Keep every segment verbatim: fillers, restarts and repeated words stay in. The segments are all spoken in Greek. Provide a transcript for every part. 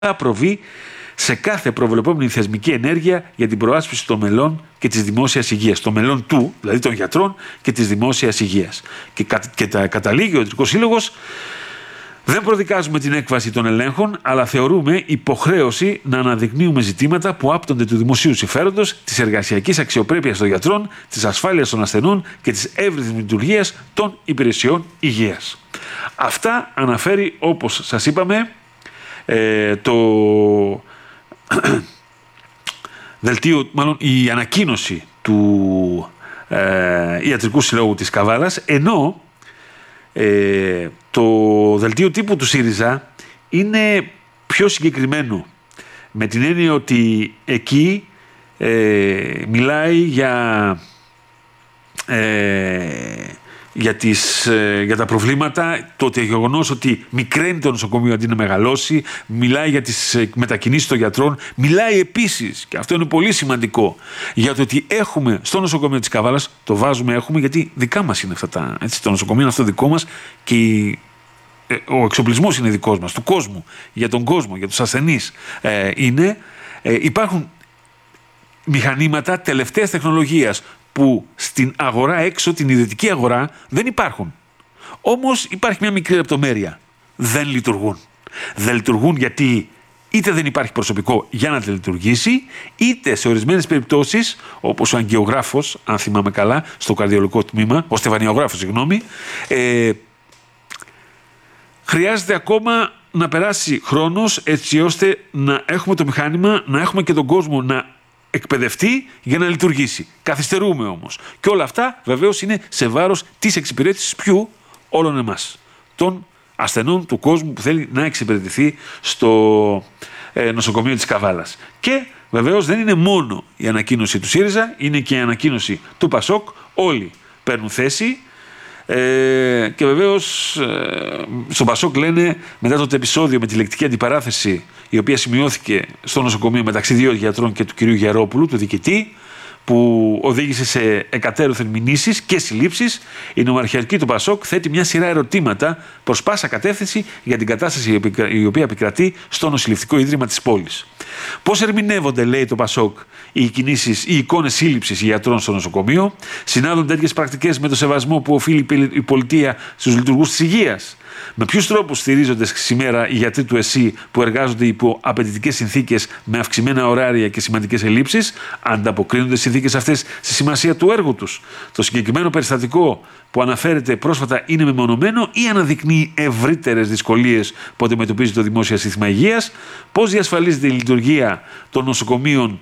προβεί σε κάθε προβλεπόμενη θεσμική ενέργεια για την προάσπιση των μελών και της δημόσιας υγείας. Των μελών του, δηλαδή των γιατρών και της δημόσιας υγείας. Και, κα, και τα, καταλήγει ο Ιατρικός Σύλλογος, δεν προδικάζουμε την έκβαση των ελέγχων, αλλά θεωρούμε υποχρέωση να αναδεικνύουμε ζητήματα που άπτονται του δημοσίου συμφέροντος, της εργασιακής αξιοπρέπειας των γιατρών, της ασφάλειας των ασθενών και της εύρυθμης λειτουργίας των υπηρεσιών υγείας. Αυτά αναφέρει, όπως σας είπαμε, ε, το δελτίο, μάλλον η ανακοίνωση του ε, Ιατρικού Συλλόγου της Καβάλας, ενώ ε, το δελτίο τύπου του ΣΥΡΙΖΑ είναι πιο συγκεκριμένο, με την έννοια ότι εκεί ε, μιλάει για, ε, για, τις, ε, για τα προβλήματα, το ότι γεγονός ότι μικραίνει το νοσοκομείο αντί να μεγαλώσει, μιλάει για τις μετακινήσεις των γιατρών, μιλάει επίσης, και αυτό είναι πολύ σημαντικό, για το ότι έχουμε στο νοσοκομείο της Καβάλας, το βάζουμε έχουμε γιατί δικά μας είναι αυτά τα, έτσι, το νοσοκομείο είναι αυτό δικό μας και η, ε, ο εξοπλισμός είναι δικός μας, του κόσμου, για τον κόσμο, για τους ασθενείς ε, είναι, ε, υπάρχουν μηχανήματα τελευταίας τεχνολογίας που στην αγορά έξω, την ιδιωτική αγορά, δεν υπάρχουν. Όμως υπάρχει μια μικρή λεπτομέρεια. Δεν λειτουργούν. Δεν λειτουργούν γιατί είτε δεν υπάρχει προσωπικό για να τη λειτουργήσει, είτε σε ορισμένες περιπτώσεις, όπως ο αγγεωγράφος, αν θυμάμαι καλά, στο καρδιολογικό τμήμα, ο στεφανιογράφος, συγγνώμη, ε, χρειάζεται ακόμα να περάσει χρόνος έτσι ώστε να έχουμε το μηχάνημα, να έχουμε και τον κόσμο να εκπαιδευτεί για να λειτουργήσει. Καθυστερούμε όμως. Και όλα αυτά βεβαίως είναι σε βάρος της εξυπηρέτησης ποιου? Όλων εμάς. Των ασθενών, του κόσμου που θέλει να εξυπηρετηθεί στο ε, νοσοκομείο της Καβάλας. Και βεβαίως δεν είναι μόνο η ανακοίνωση του ΣΥΡΙΖΑ, είναι και η ανακοίνωση του ΠΑΣΟΚ. Όλοι παίρνουν θέση. Ε, και βεβαίως ε, στον ΠΑΣΟΚ λένε, μετά το επεισόδιο με τη λεκτική αντιπαράθεση η οποία σημειώθηκε στο νοσοκομείο μεταξύ δύο γιατρών και του κυρίου Γερόπουλου, του διοικητή, που οδήγησε σε εκατέρωθεν μηνύσεις και συλλήψεις, η νομαρχιακή του ΠΑΣΟΚ θέτει μια σειρά ερωτήματα προς πάσα κατεύθυνση για την κατάσταση η οποία επικρατεί στο νοσηλευτικό ίδρυμα της πόλης. Πώς ερμηνεύονται, λέει το ΠΑΣΟΚ, οι κινήσεις, οι εικόνες σύλληψης γιατρών στο νοσοκομείο? Συνάδουν τέτοιες πρακτικές με το σεβασμό που οφείλει η πολιτεία στους λειτουργούς της υγείας? Με ποιους τρόπους στηρίζονται σήμερα οι γιατροί του ΕΣΥ που εργάζονται υπό απαιτητικές συνθήκες με αυξημένα ωράρια και σημαντικές ελλείψεις? Ανταποκρίνονται οι συνθήκες αυτές στη σημασία του έργου τους? Το συγκεκριμένο περιστατικό που αναφέρεται πρόσφατα είναι μεμονωμένο ή αναδεικνύει ευρύτερες δυσκολίες που αντιμετωπίζει το δημόσιο σύστημα υγείας? Πώς διασφαλίζεται η λειτουργία των νοσοκομείων,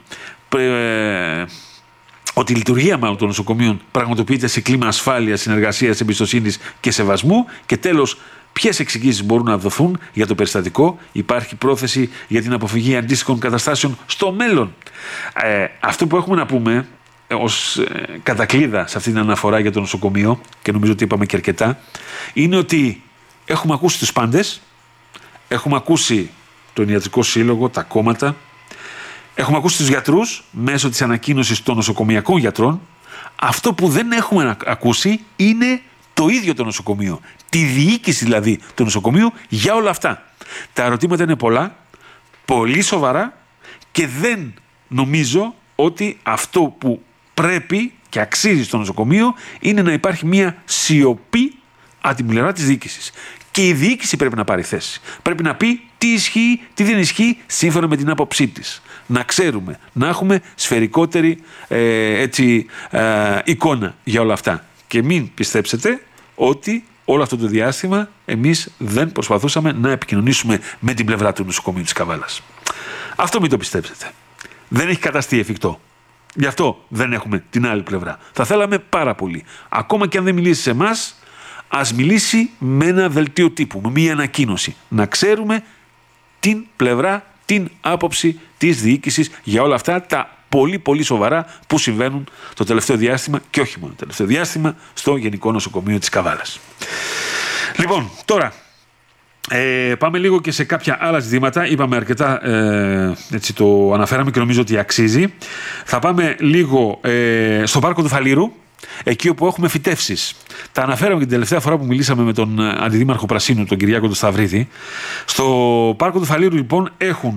ε, ότι η λειτουργία μάλλον των νοσοκομείων πραγματοποιείται σε κλίμα ασφάλειας, συνεργασίας, εμπιστοσύνης και σεβασμού? Και τέλος, ποιες εξηγήσεις μπορούν να δοθούν για το περιστατικό? Υπάρχει πρόθεση για την αποφυγή αντίστοιχων καταστάσεων στο μέλλον? Ε, αυτό που έχουμε να πούμε ως ε, κατακλείδα σε αυτή την αναφορά για το νοσοκομείο, και νομίζω ότι είπαμε και αρκετά, είναι ότι έχουμε ακούσει τους πάντες, έχουμε ακούσει τον Ιατρικό Σύλλογο, τα κόμματα, έχουμε ακούσει τους γιατρούς μέσω της ανακοίνωσης των νοσοκομιακών γιατρών. Αυτό που δεν έχουμε ακούσει είναι το ίδιο το νοσοκομείο, τη διοίκηση δηλαδή του νοσοκομείου για όλα αυτά. Τα ερωτήματα είναι πολλά, πολύ σοβαρά και δεν νομίζω ότι αυτό που πρέπει και αξίζει στο νοσοκομείο είναι να υπάρχει μια σιωπή από την πλευρά της διοίκησης. Και η διοίκηση πρέπει να πάρει θέση. Πρέπει να πει τι ισχύει, τι δεν ισχύει, σύμφωνα με την άποψή της. Να ξέρουμε, να έχουμε σφαιρικότερη ε, έτσι, ε, εικόνα για όλα αυτά. Και μην πιστέψετε ότι όλο αυτό το διάστημα εμείς δεν προσπαθούσαμε να επικοινωνήσουμε με την πλευρά του νοσοκομείου της Καβάλας. Αυτό μην το πιστέψετε. Δεν έχει καταστεί εφικτό. Γι' αυτό δεν έχουμε την άλλη πλευρά. Θα θέλαμε πάρα πολύ. Ακόμα και αν δεν μιλήσει σε εμάς, ας μιλήσει με ένα δελτίο τύπου, με μια ανακοίνωση. Να ξέρουμε την πλευρά, την άποψη της διοίκησης για όλα αυτά τα πολύ πολύ σοβαρά που συμβαίνουν το τελευταίο διάστημα, και όχι μόνο το τελευταίο διάστημα, στο Γενικό Νοσοκομείο της Καβάλας. Λοιπόν, τώρα ε, πάμε λίγο και σε κάποια άλλα ζητήματα. Είπαμε αρκετά, ε, έτσι το αναφέραμε και νομίζω ότι αξίζει. Θα πάμε λίγο ε, στο πάρκο του Φαλήρου, εκεί όπου έχουμε φυτεύσεις. Τα αναφέραμε και την τελευταία φορά που μιλήσαμε με τον αντιδήμαρχο Πρασίνου, τον Κυριάκο τον Σταυρίδη. Στο πάρκο του Φαλήρου, λοιπόν, έχουν